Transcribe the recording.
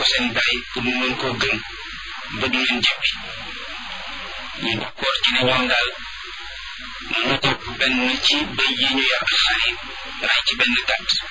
ko seen baay pour mu mën koo gëm ba du leen jëppi ñu d'accord ci ne ñoom daal mën a topp benn ci béy yi ñu yar ak xar yi ray ci benn gàtt